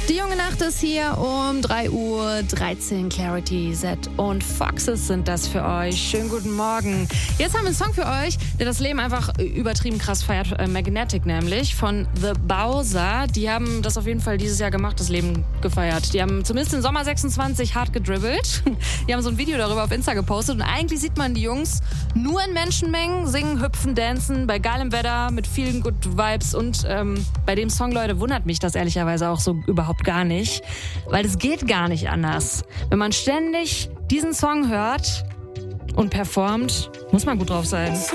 Die junge Nacht ist hier um 3:13 Uhr. Clarity, Z und Foxes sind das für euch. Schönen guten Morgen. Jetzt haben wir einen Song für euch, der das Leben einfach übertrieben krass feiert. Magnetic nämlich von The Bowser. Die haben das auf jeden Fall dieses Jahr gemacht, das Leben gefeiert. Die haben zumindest im Sommer 26 hart gedribbelt. Die haben so ein Video darüber auf Insta gepostet und eigentlich sieht man die Jungs nur in Menschenmengen singen, hüpfen, dancen, bei geilem Wetter, mit vielen Good Vibes und bei dem Song, Leute, wundert mich das ehrlicherweise auch so überhaupt gar nicht, weil es geht gar nicht anders. Wenn man ständig diesen Song hört und performt, muss man gut drauf sein.